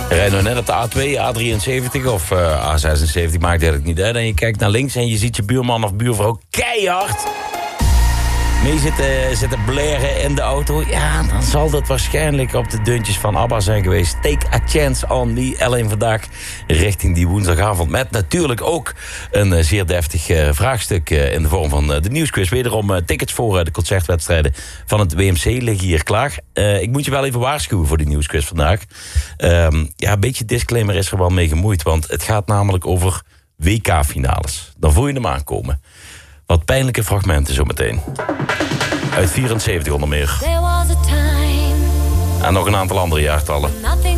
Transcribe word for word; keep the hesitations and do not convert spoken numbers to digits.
Rij nou net op de A twee, A drieënzeventig of uh, A zesenzeventig, maakt eigenlijk niet uit. En je kijkt naar links en je ziet je buurman of buurvrouw keihard mee zitten, zitten blaren in de auto. Ja, dan zal dat waarschijnlijk op de deuntjes van ABBA zijn geweest. Take a chance on me. Alleen vandaag richting die woensdagavond. Met natuurlijk ook een uh, zeer deftig uh, vraagstuk uh, in de vorm van uh, de nieuwsquiz. Wederom uh, tickets voor uh, de concertwedstrijden van het W M C liggen hier klaar. Uh, ik moet je wel even waarschuwen voor die nieuwsquiz vandaag. Uh, ja, een beetje disclaimer is er wel mee gemoeid. Want het gaat namelijk over W K-finales. Dan voel je hem aankomen. Wat pijnlijke fragmenten zometeen. Uit vierenzeventig onder meer. En nog een aantal andere jaartallen.